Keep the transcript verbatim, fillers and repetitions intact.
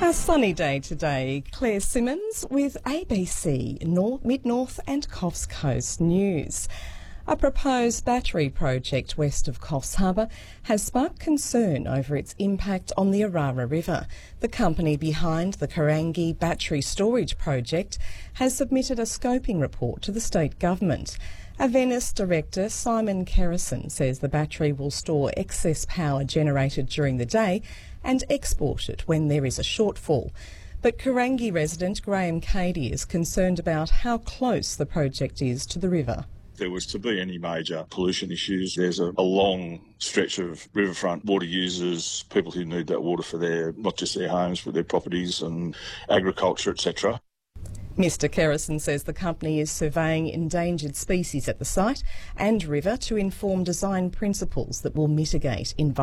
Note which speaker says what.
Speaker 1: A sunny day today. Claire Simmons with A B C North, Mid-North and Coffs Coast News. A proposed battery project west of Coffs Harbour has sparked concern over its impact on the Orara River. The company behind the Corangi Battery Storage Project has submitted a scoping report to the state government. Avenus Director Simon Kerrison says the battery will store excess power generated during the day and export it when there is a shortfall. But Corangi resident Graham Cady is concerned about how close the project is to the river.
Speaker 2: If there was to be any major pollution issues, there's a, a long stretch of riverfront water users, people who need that water for their, not just their homes, but their properties and agriculture, et cetera.
Speaker 1: Mr Kerrison says the company is surveying endangered species at the site and river to inform design principles that will mitigate environmental